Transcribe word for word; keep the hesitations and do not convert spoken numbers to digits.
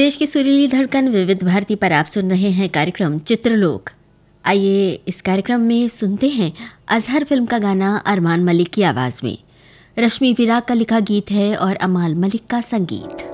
देश की सुरीली धड़कन विविध भारती पर आप सुन रहे हैं कार्यक्रम चित्रलोक। आइए इस कार्यक्रम में सुनते हैं अजहर फिल्म का गाना अरमान मलिक की आवाज में। रश्मि विराग का लिखा गीत है और अमाल मलिक का संगीत।